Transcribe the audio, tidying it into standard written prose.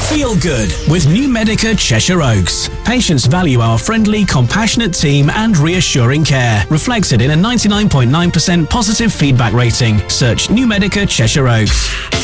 Feel good with New Medica Cheshire Oaks. Patients value our friendly, compassionate team and reassuring care, reflected in a 99.9% positive feedback rating. Search New Medica Cheshire Oaks.